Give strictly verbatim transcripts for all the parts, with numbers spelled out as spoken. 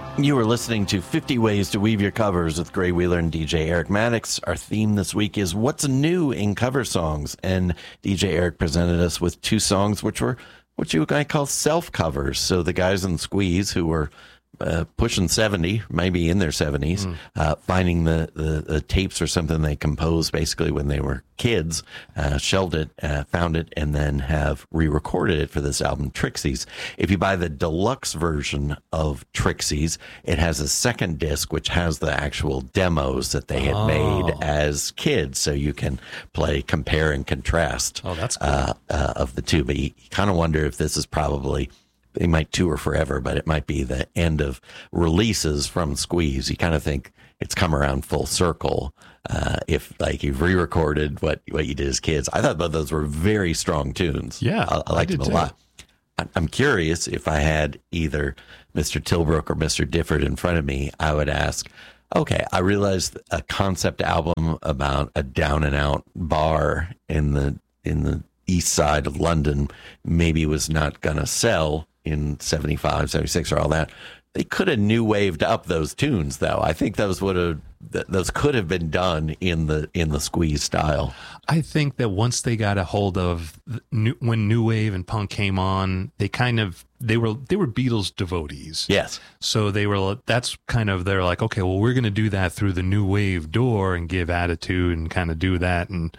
You are listening to fifty Ways to Weave Your Covers with Gray Wheeler and D J Eric Maddox. Our theme this week is What's New in Cover Songs? And D J Eric presented us with two songs which were what you might call self-covers. So the guys in Squeeze who were uh, pushing seventy, maybe in their seventies, mm. uh, finding the, the, the tapes or something they composed basically when they were kids, uh, shelved it, uh, found it, and then have re-recorded it for this album, Trixies. If you buy the deluxe version of Trixies, it has a second disc which has the actual demos that they had oh. made as kids, so you can play, compare, and contrast oh, that's cool. uh, uh, of the two. But you kind of wonder if this is probably, they might tour forever, but it might be the end of releases from Squeeze. You kind of think it's come around full circle. Uh, if like you've re-recorded what, what you did as kids. I thought both those were very strong tunes. Yeah, I, I liked I them a too. lot. I, I'm curious if I had either Mister Tilbrook or Mister Difford in front of me, I would ask, okay, I realized a concept album about a down and out bar in the, in the east side of London maybe was not going to sell in seventy-five, seventy-six or all that. They could have new waved up those tunes, though. I think those would have, those could have been done in the in the Squeeze style. I think that once they got a hold of new, when new wave and punk came on, they kind of they were they were Beatles devotees. Yes. So they were. That's kind of they're like, okay, well, we're going to do that through the new wave door and give attitude and kind of do that. And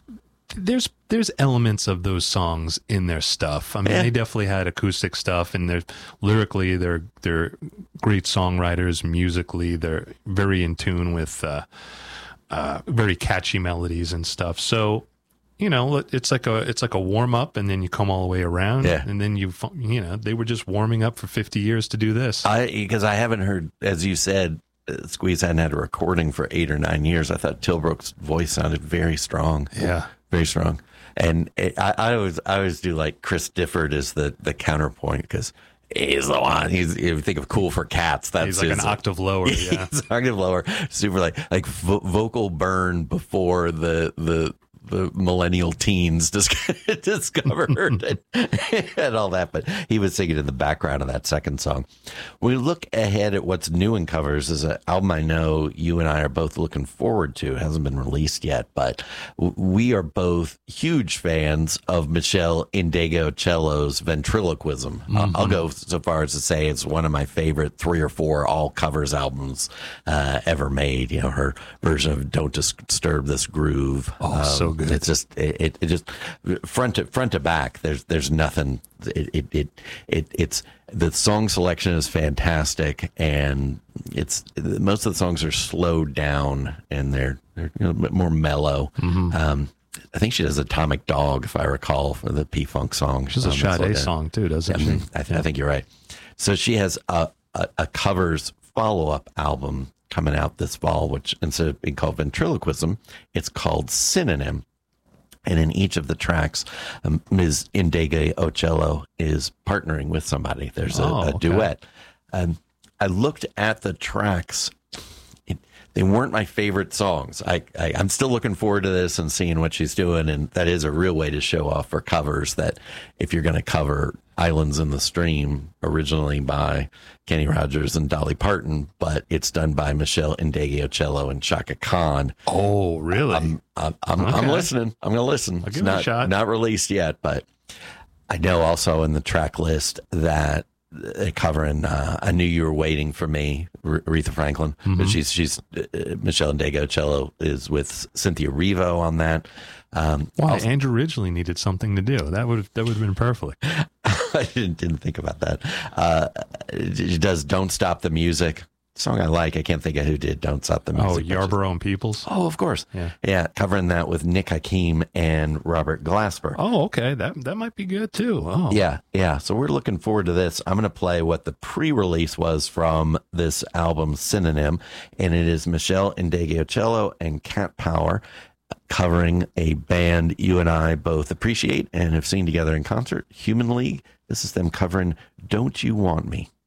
there's there's elements of those songs in their stuff. I mean, yeah. they definitely had acoustic stuff, and they're lyrically they're they're great songwriters. Musically, they're very in tune with uh, uh, very catchy melodies and stuff. So, you know, it's like a it's like a warm up, and then you come all the way around, yeah. and then you you know they were just warming up for fifty years to do this. I because I haven't heard, as you said, uh, Squeeze hadn't had a recording for eight or nine years. I thought Tilbrook's voice sounded very strong. Yeah. Very strong. And it, I, I always I always do like Chris Difford is the, the counterpoint because he's the one. He's, if you think of Cool for Cats, that's he's like his, an octave lower. Yeah, he's an octave lower. Super like like vo- vocal burn before the the the millennial teens dis- discovered and, and all that. But he was singing in the background of that second song. When we look ahead at what's new in covers, is an album I know you and I are both looking forward to. It hasn't been released yet, but we are both huge fans of Michelle Ndegeocello's Ventriloquism. Mm-hmm. I'll, I'll go so far as to say it's one of my favorite three or four all covers albums uh, ever made. You know, her version of Don't Disturb This Groove. Oh, um, so good. It's just it, it just front to front to back. There's there's nothing. It it it, it it's the song selection is fantastic, and it's most of the songs are slowed down and they're they're you know, a bit more mellow. Mm-hmm. Um, I think she does Atomic Dog, if I recall, for the P-Funk song. She's a um, Sade song too, doesn't yeah, she? I, th- yeah. I think you're right. So she has a a, a covers follow up album coming out this fall, which instead of being called Ventriloquism, it's called Synonym. And in each of the tracks, um, Miz Ndegeocello is partnering with somebody. There's a, oh, a okay. duet. Um, I looked at the tracks. It, they weren't my favorite songs. I, I, I'm still looking forward to this and seeing what she's doing. And that is a real way to show off for covers, that if you're going to cover Islands in the Stream, originally by Kenny Rogers and Dolly Parton, but it's done by Michelle Ndegeocello and Chaka Khan. Oh, really? I'm I'm I'm, okay. I'm listening. I'm going to listen. I'll It's give not, it a shot. Not released yet, but I know also in the track list that they're covering uh, I Knew You Were Waiting for Me, R- Aretha Franklin. Mm-hmm. But she's she's uh, Michelle Ndegeocello is with Cynthia Erivo on that. Um, Why also, Andrew Ridgeley needed something to do. That would that would have been perfect. I didn't, didn't think about that. Uh, she does Don't Stop the Music. Song I like. I can't think of who did Don't Stop the Music. Oh, Yarborough and Peoples. Oh, of course. Yeah. Yeah. Covering that with Nick Hakim and Robert Glasper. Oh, okay. That that might be good too. Oh. Yeah. Yeah. So we're looking forward to this. I'm going to play what the pre-release was from this album, Synonym. And it is Michelle Ndegeocello and Cat Power covering a band you and I both appreciate and have seen together in concert, Human League. This is them covering Don't You Want Me?